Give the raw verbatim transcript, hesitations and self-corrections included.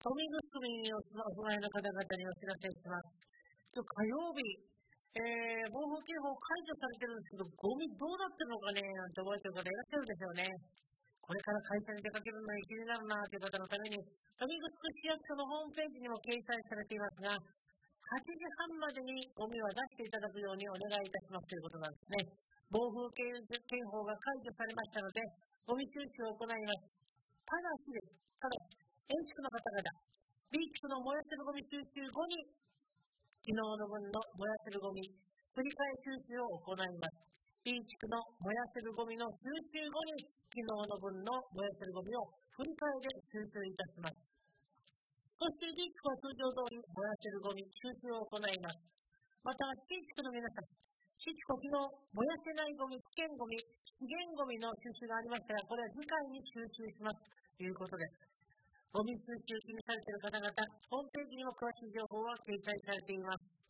飲み薬をお住まいの方々にお知らせします。今日火曜日、えー、暴風警報解除されてるんですけど、ゴミどうなってるのかねなんて覚えてる方いらっしゃるでしょうね。これから会社に出かけるのに気になるなという方のために、飲み薬市役所のホームページにも掲載されていますが、はちじはんまでにゴミは出していただくようにお願いいたしますということなんですね。暴風警報が解除されましたので、ゴミ収集を行います。ただしです。ただし、N地区の方々、B 地区の燃やせるゴミ収集後に、昨日の分の燃やせるゴミ、繰り返収集を行います。B 地区の燃やせるゴミの収集後に、昨日の分の燃やせるゴミを振り替えで収集いたします。そして D 地区は通常通り燃やせるゴミ、収集を行います。また C 地区の皆さん、C 地区昨日燃やせないゴミ、危険ゴミ、資源ゴミの収集がありましたが、これは次回に収集しますということです。ゴミ収集気にされている方々、ホームページにも詳しい情報は掲載されています。